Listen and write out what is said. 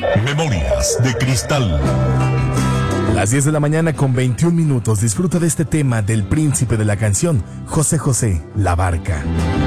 Memorias de Cristal. Las 10 de la mañana con 21 minutos. Disfruta de este tema del príncipe de la canción, José José, La Barca.